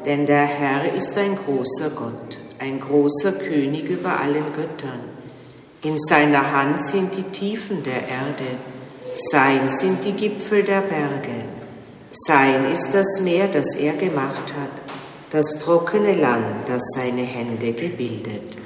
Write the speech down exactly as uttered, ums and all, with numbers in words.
Denn der Herr ist ein großer Gott, ein großer König über allen Göttern. In seiner Hand sind die Tiefen der Erde, sein sind die Gipfel der Berge. Sein ist das Meer, das er gemacht hat, das trockene Land, das seine Hände gebildet.